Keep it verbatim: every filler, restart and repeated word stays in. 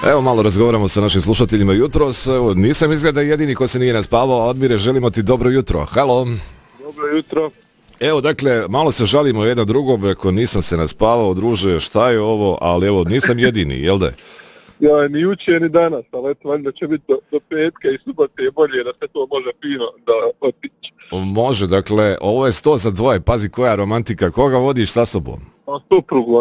Evo malo razgovaramo sa našim slušateljima jutros. Evo, nisam izgleda jedini ko se nije naspavao. Admire, želimo ti dobro jutro. Halo. Dobro jutro. Evo, dakle, malo se žalimo jedan drugom, ako nisam se naspavao, druže, šta je ovo, ali evo, nisam jedini, jel da? Ja, ni juče, ni danas, ali eto, valjda će biti do, do petka i subote bolje da se to može fino da otići. Može, dakle, ovo je sto za dvoje, pazi koja romantika, koga vodiš sa sobom? A suprugu,